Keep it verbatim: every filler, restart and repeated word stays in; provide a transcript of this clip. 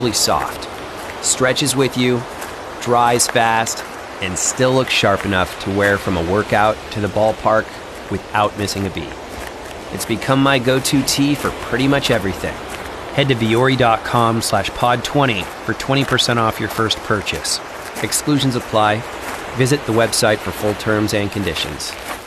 soft, stretches with you, dries fast, and still looks sharp enough to wear from a workout to the ballpark without missing a beat. It's become my go-to tee for pretty much everything. Head to Vuori.com slash pod 20 for twenty percent off your first purchase. Exclusions apply. Visit the website for full terms and conditions.